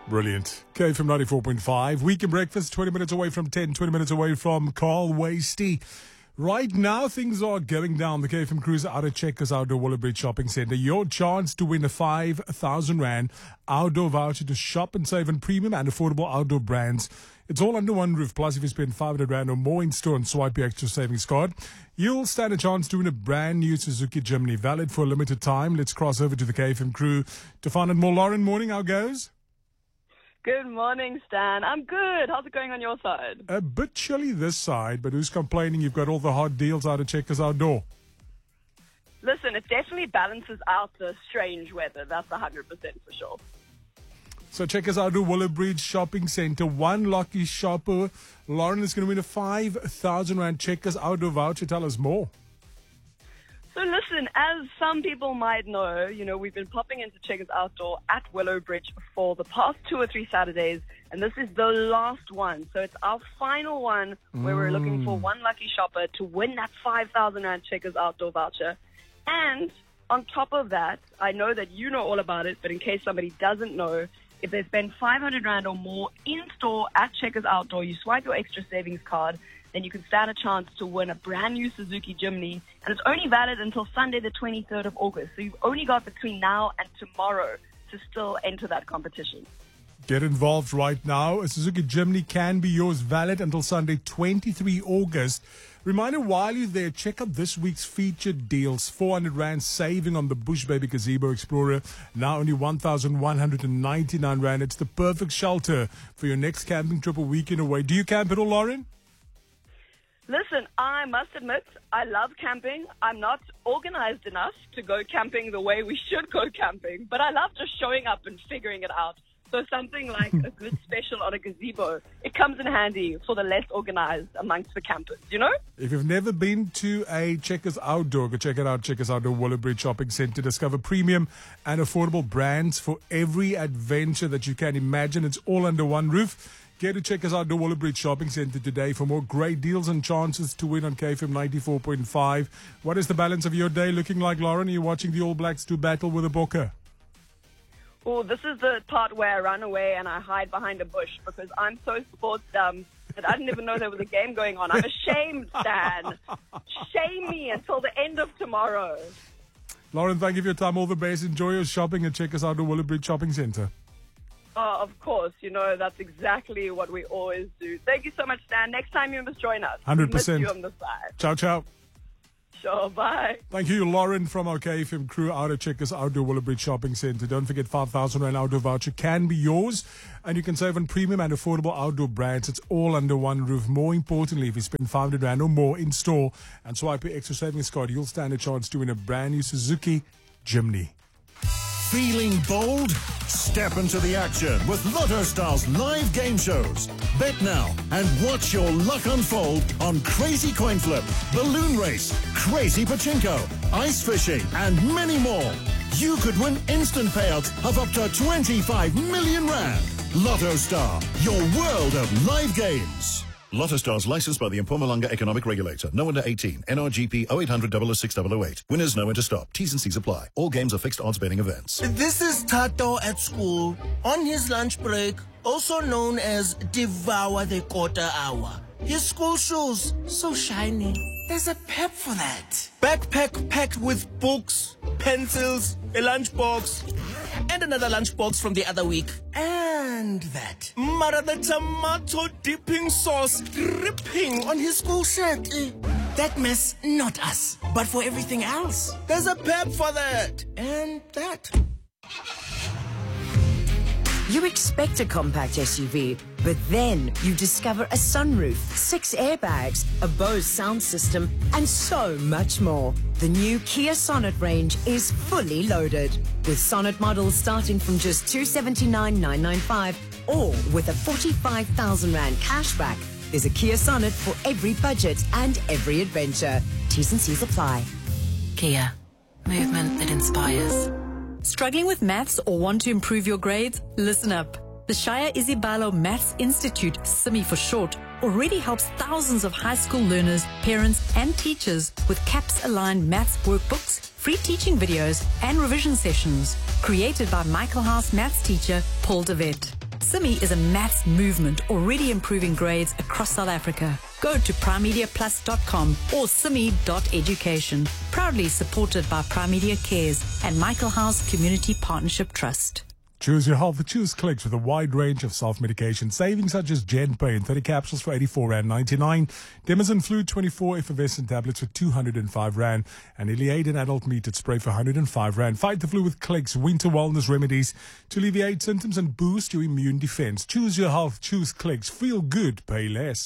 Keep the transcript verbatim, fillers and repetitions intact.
Brilliant. K F M ninety-four point five. Weekend breakfast, twenty minutes away from ten, twenty minutes away from Carl Wasty. Right now, things are going down. The K F M Cruise out at Checkers Outdoor Willowbridge Shopping Centre. Your chance to win a five thousand rand outdoor voucher to shop and save on premium and affordable outdoor brands. It's all under one roof. Plus, if you spend five hundred rand or more in store and swipe your extra savings card, you'll stand a chance to win a brand new Suzuki Jimny, valid for a limited time. Let's cross over to the K F M crew to find out more. Lauren, morning. How goes? Good morning, Stan. I'm good. How's it going on your side? A bit chilly this side, but who's complaining? You've got all the hot deals out at Checkers Outdoor. Listen, it definitely balances out the strange weather. That's one hundred percent for sure. So Checkers Outdoor Willowbridge Shopping Centre. One lucky shopper, Lauren, is going to win a five thousand rand Checkers Outdoor voucher. Tell us more. So listen, as some people might know, you know, we've been popping into Checkers Outdoor at Willowbridge for the past two or three Saturdays, and this is the last one. So it's our final one where mm. we're looking for one lucky shopper to win that five thousand rand Checkers Outdoor voucher. And on top of that, I know that you know all about it, but in case somebody doesn't know, if they spend five hundred rand or more in store at Checkers Outdoor, you swipe your extra savings card, then you can stand a chance to win a brand new Suzuki Jimny, and it's only valid until Sunday the twenty-third of August. So you've only got between now and tomorrow to still enter that competition. Get involved right now. A Suzuki Jimny can be yours, valid until Sunday twenty-third of August. Reminder, while you're there, check out this week's featured deals. four hundred rand saving on the Bush Baby Gazebo Explorer. Now only one thousand one hundred ninety-nine rand. It's the perfect shelter for your next camping trip or weekend away. Do you camp at all, Lauren? Listen, I must admit, I love camping. I'm not organized enough to go camping the way we should go camping, but I love just showing up and figuring it out. So something like a good special on a gazebo, it comes in handy for the less organized amongst the campers, you know? If you've never been to a Checkers Outdoor, go check it out, Checkers Outdoor Willowbridge Shopping Centre. Discover premium and affordable brands for every adventure that you can imagine. It's all under one roof. Get to Checkers Outdoor Willowbridge Shopping Centre today for more great deals and chances to win on K F M ninety-four point five. What is the balance of your day looking like, Lauren? Are you watching the All Blacks do battle with a Bokke? Oh, this is the part where I run away and I hide behind a bush because I'm so sports dumb that I didn't even know there was a game going on. I'm ashamed, Stan. Shame me until the end of tomorrow. Lauren, thank you for your time. All the best. Enjoy your shopping at Checkers Outdoor Willowbridge Shopping Centre. Oh, of course. You know, that's exactly what we always do. Thank you so much, Stan. Next time you must join us. one hundred percent. Miss you on the side. Ciao, ciao. Sure, bye. Thank you, Lauren from our K F M crew out at Checkers Outdoor Willowbridge Shopping Centre. Don't forget, five thousand rand outdoor voucher can be yours, and you can save on premium and affordable outdoor brands. It's all under one roof. More importantly, if you spend five hundred rand or more in store and swipe your extra savings card, you'll stand a chance to win a brand new Suzuki Jimny. Feeling bold? Step into the action with Lotto Stars live game shows. Bet now and watch your luck unfold on Crazy Coin Flip, Balloon Race, Crazy Pachinko, Ice Fishing, and many more. You could win instant payouts of up to twenty-five million rand. Lotto Star, your world of live games. Lotto Stars licensed by the Mpumalanga Economic Regulator. No under eighteen. N R G P oh eight hundred, oh oh six, oh oh eight. Winners know when to stop. T's and C's apply. All games are fixed odds betting events. This is Tato at school. On his lunch break, also known as Devour the Quarter Hour. His school shoes, so shiny. There's a pep for that. Backpack packed with books, pencils, a lunchbox, and another lunchbox from the other week. And that. Mara the tomato dipping sauce dripping on his school shirt. That mess, not us. But for everything else, there's a pep for that. And that. You expect a compact S U V, but then you discover a sunroof, six airbags, a Bose sound system, and so much more. The new Kia Sonet range is fully loaded, with Sonet models starting from just two hundred seventy-nine thousand nine hundred ninety-five or with a forty-five thousand rand cashback. There's a Kia Sonet for every budget and every adventure. T's and C's apply. Kia. Movement that inspires. Struggling with maths or want to improve your grades? Listen up. The Shaya Isibalo Maths Institute, S I M I for short, already helps thousands of high school learners, parents, and teachers with CAPS-aligned maths workbooks, free teaching videos, and revision sessions. Created by Michael House maths teacher Paul DeVette. Simi is a maths movement already improving grades across South Africa. Go to primemedia plus dot com or simi dot education. Proudly supported by Primedia Cares and Michael House Community Partnership Trust. Choose your health. Choose Clicks with a wide range of self-medication savings such as Gen Pain, thirty capsules for eighty-four rand ninety-nine, Demazin Flu twenty-four effervescent tablets for two hundred five rand, and Iliaden adult metered spray for one hundred five rand. Fight the flu with Clicks, winter wellness remedies to alleviate symptoms and boost your immune defense. Choose your health. Choose Clicks. Feel good. Pay less.